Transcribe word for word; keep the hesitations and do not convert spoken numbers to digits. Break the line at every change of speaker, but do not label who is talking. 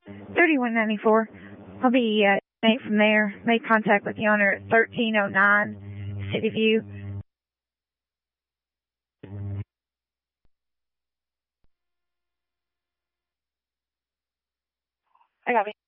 thirty-one ninety-four. I'll be uh, Nate from there. Made contact with the owner at thirteen oh nine City View. I got it.